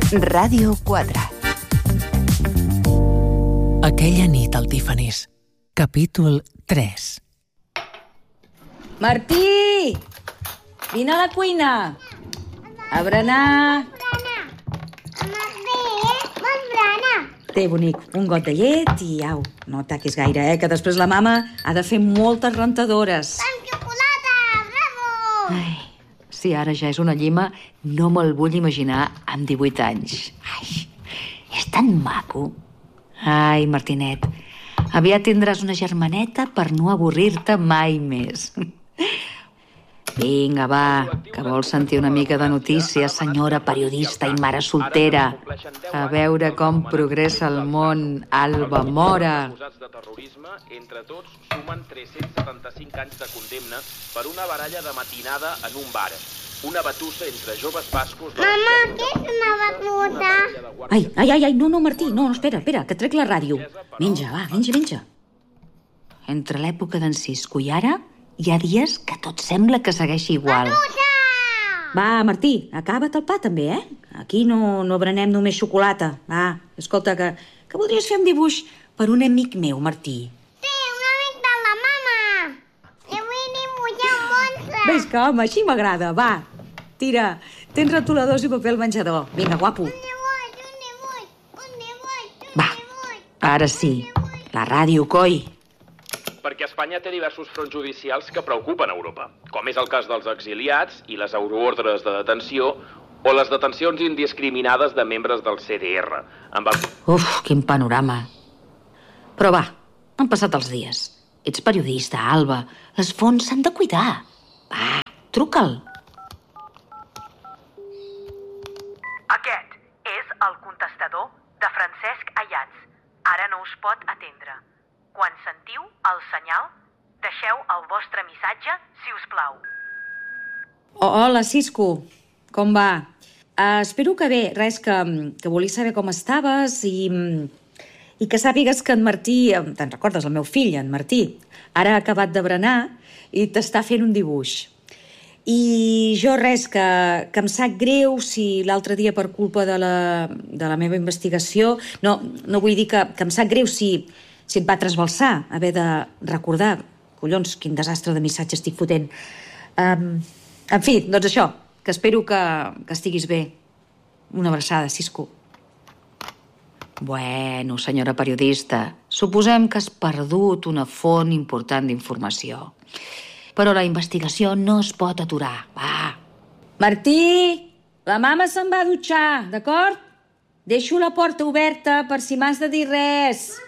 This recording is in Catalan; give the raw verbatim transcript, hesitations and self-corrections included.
Ràdio quatre. Aquella nit al Tiffany's, capítol tres. Martí! Vine a la cuina! A berenar! Té, bonic, un got de llet i au, no taquis gaire, eh, que després la mama ha de fer moltes rentadores. Amb xocolata, bravo! Ai, si ara ja és una llima, no me'l vull imaginar amb divuit anys. Ai, és tan maco. Ai, Martinet, aviat tindràs una germaneta per no avorrir-te mai més. Vinga, va, que vols sentir una mica de notícies, senyora periodista i mare soltera. A veure com progressa el món, Alba Mora. Acusats de terrorisme, entre tots, sumen tres-cents setanta-cinc anys de condemna per una baralla de matinada en un bar. Una batussa entre joves bascos... Mama, què és una batussa? Ai, ai, ai, ai, no, no, Martí, no, espera, espera, que trec la ràdio. Menja, va, menja, menja. Entre l'època d'en Cisco i ara, hi ha dies que tot sembla que segueixi igual. Batussa! Va, Martí, acaba't el pa també, eh? Aquí no, no berenem només xocolata. Va, escolta, que, que voldries fer un dibuix per un amic meu, Martí. Sí, un amic de la mama. I vull dibuixar un monstre. Ves que, home, així m'agrada, va. Tira, tens retoladors i paper al menjador. Vinga, guapo. Un dibuix, un dibuix, un dibuix, un Va, dibuix. ara sí, la ràdio, coi. Perquè Espanya té diversos fronts judicials que preocupen Europa, com és el cas dels exiliats i les euroordres de detenció o les detencions indiscriminades de membres del C D R. Amb el... Uf, quin panorama. Però va, han passat els dies. Ets periodista, Alba. Les fonts s'han de cuidar. Va, truca'l. Aquest és el contestador de Francesc Ayats. Ara no us pot atendre. Quan sentiu el senyal, deixeu el vostre missatge, si us plau. Oh, hola, Cisco. Com va? Uh, espero que bé. Res, que, que volia saber com estaves i, i que sàpigues que en Martí... Te'n recordes, el meu fill, en Martí, ara ha acabat de berenar i t'està fent un dibuix. I jo res, que, que em sap greu si l'altre dia per culpa de la, de la meva investigació... No, no vull dir que, que em sap greu si... Si et va trasbalsar, haver de recordar... Collons, quin desastre de missatge estic fotent. Um, en fi, doncs això, que espero que, que estiguis bé. Una abraçada, Cisco. Bueno, senyora periodista, suposem que has perdut una font important d'informació. Però la investigació no es pot aturar, va. Martí, la mama se'n va a dutxar, d'acord? Deixo la porta oberta per si m'has de dir res.